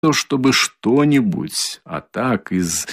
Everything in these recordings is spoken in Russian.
то чтобы что-нибудь, а так из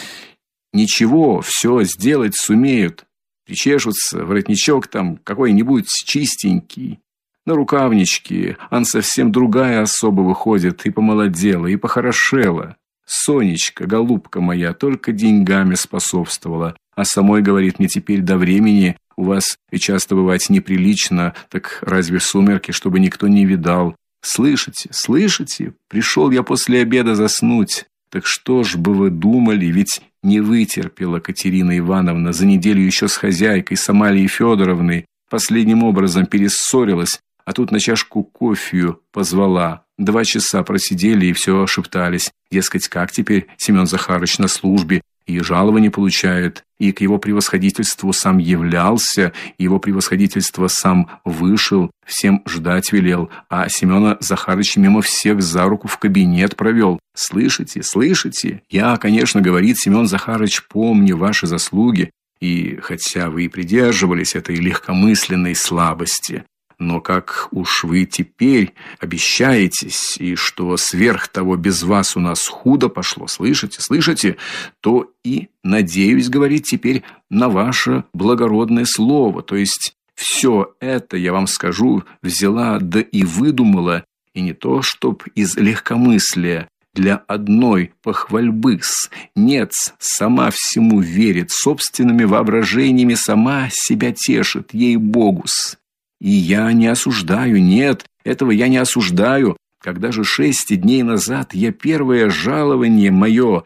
ничего все сделать сумеют. Причешутся, воротничок там какой-нибудь чистенький, на рукавнички, ан совсем другая особа выходит, и помолодела, и похорошела. Сонечка, голубка моя, только деньгами способствовала, а самой говорит мне теперь до времени, у вас и часто бывать неприлично, так разве в сумерки, чтобы никто не видал. Слышите, слышите? Пришел я после обеда заснуть. Так что ж бы вы думали, ведь не вытерпела Катерина Ивановна, за неделю еще с хозяйкой, с Амалией Федоровной, последним образом перессорилась, а тут на чашку кофею позвала. 2 часа просидели и все шептались. Дескать, как теперь Семен Захарыч на службе, и жалование получает, и к его превосходительству сам являлся, и его превосходительство сам вышел, всем ждать велел, а Семена Захарыча мимо всех за руку в кабинет провел. Слышите, слышите? Я, конечно, говорит Семен Захарыч, помню ваши заслуги, и хотя вы и придерживались этой легкомысленной слабости, но как уж вы теперь обещаетесь, и что сверх того без вас у нас худо пошло, слышите, слышите, то и надеюсь, говорит, теперь на ваше благородное слово, то есть все это, я вам скажу, взяла да и выдумала, и не то, чтоб из легкомыслия, для одной похвальбы-с, нет, сама всему верит, собственными воображениями сама себя тешит, ей-богу-с. И я не осуждаю, нет, этого я не осуждаю. Когда же 6 дней назад я первое жалование мое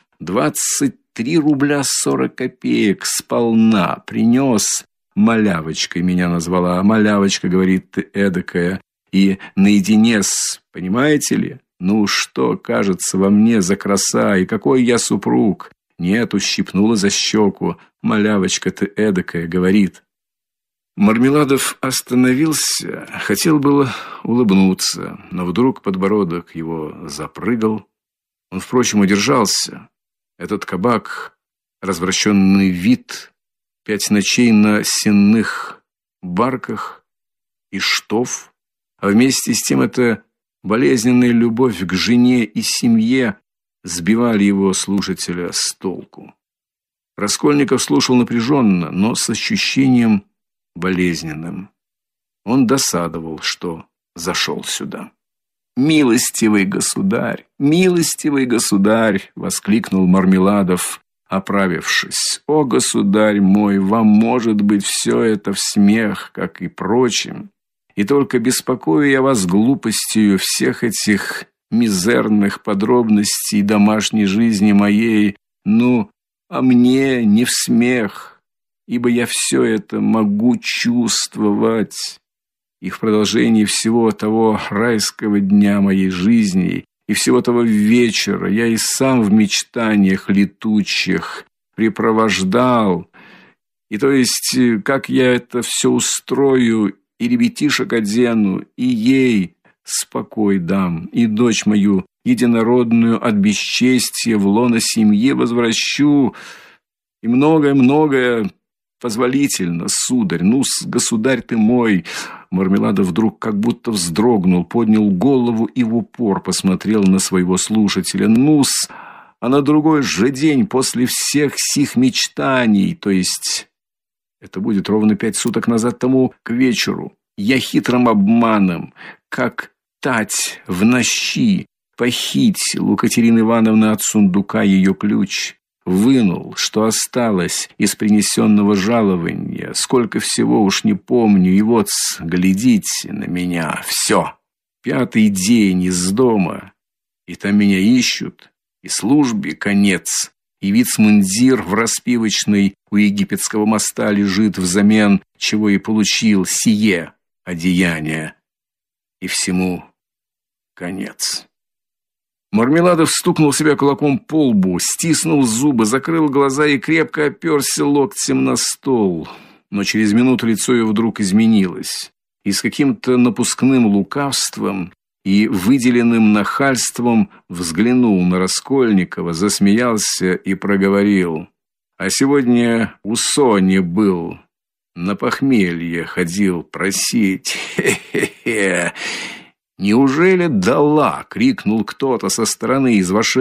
23 рубля 40 копеек сполна принес, малявочкой меня назвала, малявочка, говорит, ты эдакая, и наедине с, понимаете ли, ну что кажется во мне за краса, и какой я супруг. Нет, ущипнула за щеку, малявочка ты эдакая, говорит. Мармеладов остановился, хотел было улыбнуться, но вдруг подбородок его запрыгал. Он, впрочем, удержался. Этот кабак, развращенный вид, 5 ночей на сенных барках и штоф, а вместе с тем эта болезненная любовь к жене и семье сбивали его слушателя с толку. Раскольников слушал напряженно, но с ощущением болезненным. Он досадовал, что зашел сюда. Милостивый государь, воскликнул Мармеладов, оправившись. О, государь мой, вам может быть все это в смех, как и прочим, и только беспокою я вас глупостью всех этих мизерных подробностей домашней жизни моей, ну, а мне не в смех. Ибо я все это могу чувствовать, и в продолжении всего того райского дня моей жизни и всего того вечера я и сам в мечтаниях летучих припровождал, и то есть, как я это все устрою, и ребятишек одену, и ей спокой дам, и дочь мою единородную от бесчестия в лоно семьи возвращу, и многое-многое позволительно, сударь, ну-с, государь ты мой. Мармеладов вдруг как будто вздрогнул, поднял голову и в упор посмотрел на своего слушателя. Ну-с, а на другой же день после всех сих мечтаний, то есть это будет ровно 5 суток назад тому к вечеру, я хитрым обманом, как тать в ночи, похитил у Катерины Ивановны от сундука ее ключ. Вынул, что осталось из принесенного жалования, сколько всего уж не помню, и вот, глядите на меня, все. 5-й день из дома, и там меня ищут, и службе конец, и вицмундир в распивочной у египетского моста лежит взамен, чего и получил сие одеяние, и всему конец. Мармеладов стукнул себя кулаком по лбу, стиснул зубы, закрыл глаза и крепко оперся локтем на стол. Но через минуту лицо его вдруг изменилось, и с каким-то напускным лукавством и выделенным нахальством взглянул на Раскольникова, засмеялся и проговорил: «А сегодня у Сони был, на похмелье ходил просить. Хе-хе-хе. Неужели дала? Крикнул кто-то со стороны из вошедших.